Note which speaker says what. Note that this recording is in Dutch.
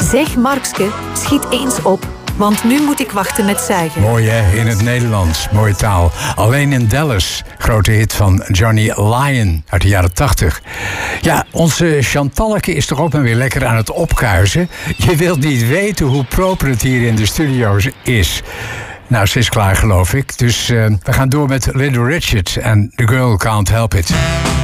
Speaker 1: Zeg Markske, schiet eens op. Want nu moet ik wachten met zuigen.
Speaker 2: Mooi hè, in het Nederlands. Mooie taal. Alleen in Dallas. Grote hit van Johnny Lyon uit de jaren 80. Ja, onze Chantalleke is toch ook maar weer lekker aan het opkuisen. Je wilt niet weten hoe proper het hier in de studio's is. Nou, ze is klaar geloof ik. Dus we gaan door met Little Richard en The Girl Can't Help It.